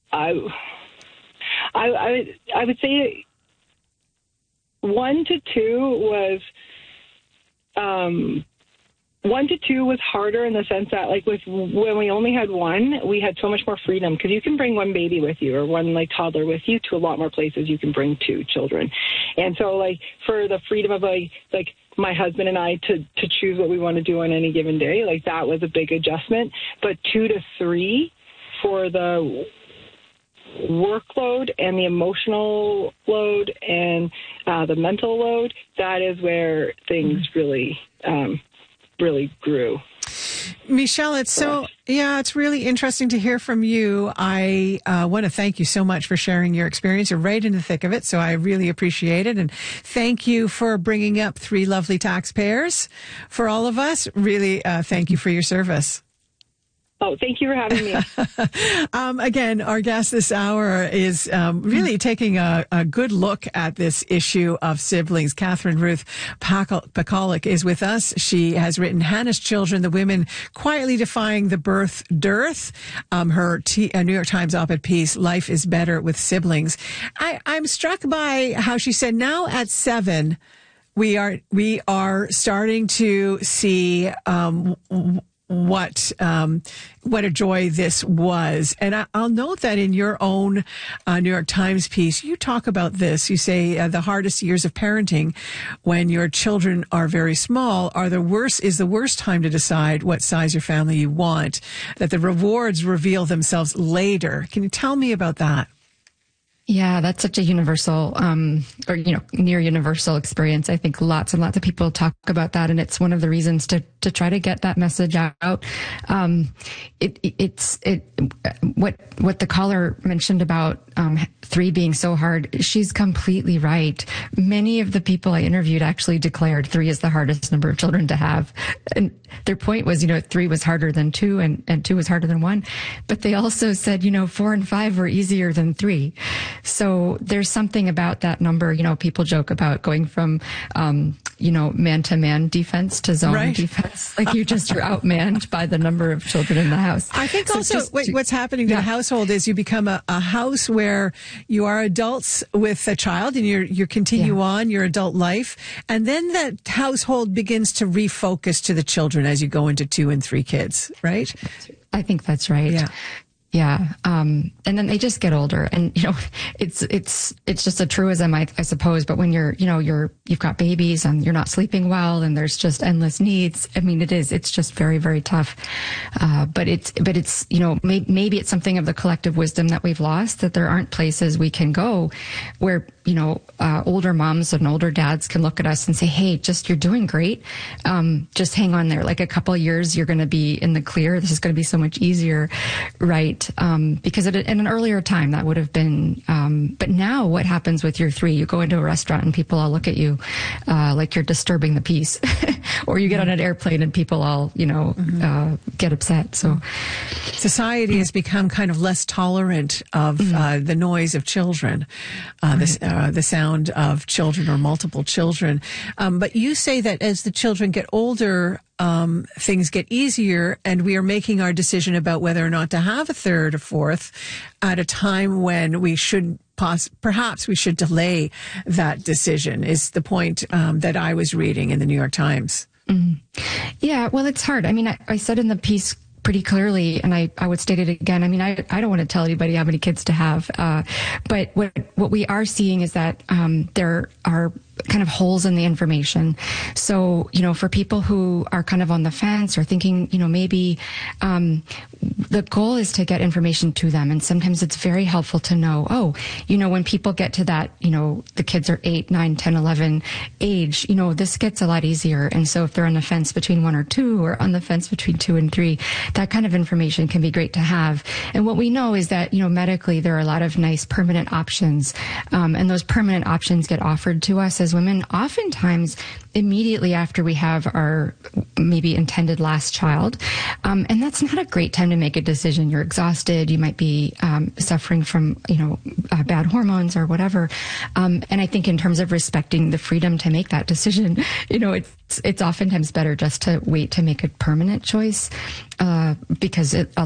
I would say 1 to 2 was 1 to 2 was harder in the sense that, like, when we only had one, we had so much more freedom because you can bring one baby with you or one toddler with you to a lot more places you can bring 2 children. And so for the freedom of my husband and I to choose what we want to do on any given day, that was a big adjustment. But 2 to 3 for the workload and the emotional load and the mental load, that is where things really grew. Michelle, it's really interesting to hear from you. I want to thank you so much for sharing your experience. You're right in the thick of it, so I really appreciate it. And thank you for bringing up 3 lovely taxpayers for all of us. Really, thank you for your service. Oh, thank you for having me. Again, our guest this hour is really taking a good look at this issue of siblings. Catherine Ruth Pakaluk is with us. She has written Hannah's Children, the Women Quietly Defying the Birth Dearth. Her New York Times op-ed piece, Life is Better with Siblings. I'm struck by how she said now at 7, we are starting to see what a joy this was. And I'll note that in your own New York Times piece, you talk about this. You say the hardest years of parenting when your children are very small is the worst time to decide what size your family you want, that the rewards reveal themselves later. Can you tell me about that? Yeah, that's such a universal, near universal experience. I think lots and lots of people talk about that, and it's one of the reasons to try to get that message out. What the caller mentioned about 3 being so hard, she's completely right. Many of the people I interviewed actually declared 3 is the hardest number of children to have, and their point was, 3 was harder than 2, and 2 was harder than 1. But they also said, 4 and 5 were easier than 3. So there's something about that number. People joke about going from, man-to-man defense to zone defense. Like you're outmanned by the number of children in the house. I think what's happening to the household is you become a house where you are adults with a child and you continue on your adult life. And then that household begins to refocus to the children as you go into 2 and 3 kids, right? I think that's right. Yeah. Yeah. And then they just get older, and, it's just a truism, I suppose. But when you've got babies and you're not sleeping well and there's just endless needs. I mean, it's just very, very tough. But it's, maybe it's something of the collective wisdom that we've lost, that there aren't places we can go where, older moms and older dads can look at us and say, hey, you're doing great. Just hang on there. Like a couple of years, you're going to be in the clear. This is going to be so much easier. Right. Because in an earlier time that would have been, but now what happens with your 3? You go into a restaurant and people all look at you, like you're disturbing the peace, or you get on an airplane and people all, get upset. So society has become kind of less tolerant of, the noise of children, the sound of children or multiple children. But you say that as the children get older, things get easier, and we are making our decision about whether or not to have a 3rd or 4th at a time when we should perhaps we should delay that decision, is the point that I was reading in the New York Times. Yeah, well, it's hard. I mean, I said in the piece pretty clearly, and I would state it again. I mean, I don't want to tell anybody how many kids to have, but what we are seeing is that there are kind of holes in the information. So, for people who are kind of on the fence or thinking, maybe the goal is to get information to them. And sometimes it's very helpful to know, when people get to that, the kids are 8, 9, 10, 11 age, this gets a lot easier. And so if they're on the fence between 1 or 2 or on the fence between 2 and 3, that kind of information can be great to have. And what we know is that, medically, there are a lot of nice permanent options. And those permanent options get offered to us as women oftentimes immediately after we have our maybe intended last child. And that's not a great time to make a decision. You're exhausted. You might be suffering from, bad hormones or whatever. And I think in terms of respecting the freedom to make that decision, it's oftentimes better just to wait to make a permanent choice, because it